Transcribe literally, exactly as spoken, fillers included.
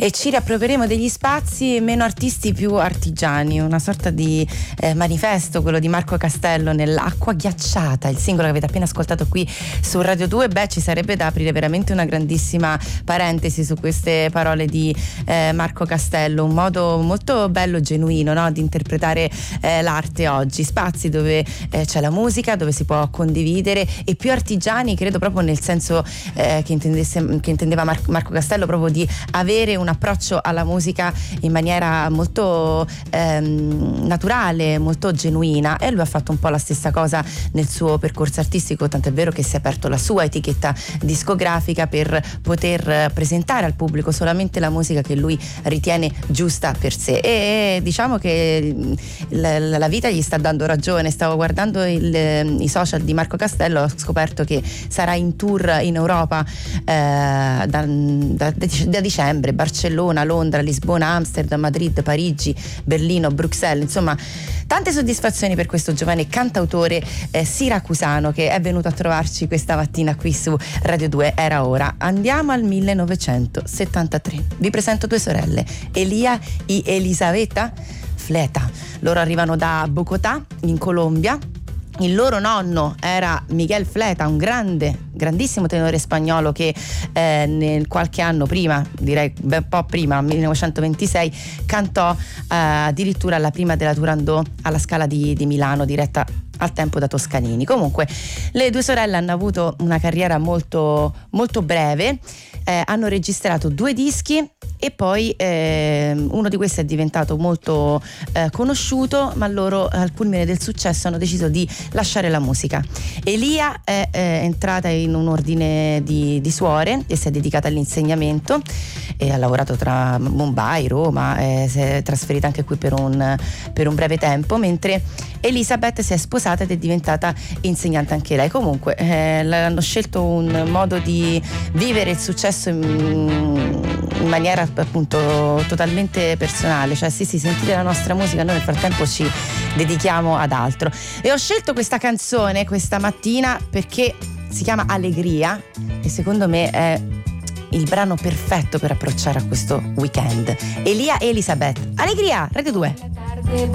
e ci riapproprieremo degli spazi meno artisti, più artigiani, una sorta di eh, manifesto, quello di Marco Castello nell'Acqua Ghiacciata, il singolo che avete appena ascoltato qui su Radio due. Beh, ci sarebbe da aprire veramente una grandissima parentesi su queste parole di eh, Marco Castello, un modo molto bello, genuino, no? Di interpretare eh, l'arte oggi, spazi dove eh, c'è la musica, dove si può condividere, e più artigiani, credo proprio nel senso eh, che, intendesse, che intendeva Mar- Marco Castello, proprio di avere un approccio alla musica in maniera molto ehm, naturale, molto genuina, e lui ha fatto un po' la stessa cosa nel suo percorso artistico, tant'è vero che si è aperto la sua etichetta discografica per poter presentare al pubblico solamente la musica che lui ritiene giusta per sé, e diciamo che la, la vita gli sta dando ragione. Stavo guardando il, i social di Marco Castello, ho scoperto che sarà in tour in Europa eh, da, da, da dicembre, Barcellona, Londra, Lisbona, Amsterdam, Madrid, Parigi, Berlino, Bruxelles, insomma tante soddisfazioni per questo giovane cantautore eh, siracusano che è venuto a trovarci questa mattina qui su Radio due. Era ora. Andiamo al millenovecentosettantatré. Vi presento due sorelle, Elia e Elisaveta Fleta. Loro arrivano da Bogotà, in Colombia. Il loro nonno era Miguel Fleta, un grande, grandissimo tenore spagnolo che eh, nel qualche anno prima, direi un po' prima, millenovecentoventisei, cantò eh, addirittura alla prima della Turandot alla Scala di, di Milano, diretta al tempo da Toscanini. Comunque le due sorelle hanno avuto una carriera molto, molto breve, eh, hanno registrato due dischi e poi eh, uno di questi è diventato molto eh, conosciuto, ma loro al culmine del successo hanno deciso di lasciare la musica. Elia è, è entrata in un ordine di, di suore e si è dedicata all'insegnamento e ha lavorato tra Mumbai, Roma, eh, si è trasferita anche qui per un, per un breve tempo, mentre Elisabeth si è sposata ed è diventata insegnante anche lei. Comunque eh, hanno scelto un modo di vivere il successo in, in maniera appunto totalmente personale, cioè sì sì, sentite la nostra musica, noi nel frattempo ci dedichiamo ad altro. E ho scelto questa canzone questa mattina perché si chiama Allegria e secondo me è il brano perfetto per approcciare a questo weekend. Elia e Elisabeth, Allegria, Radio due.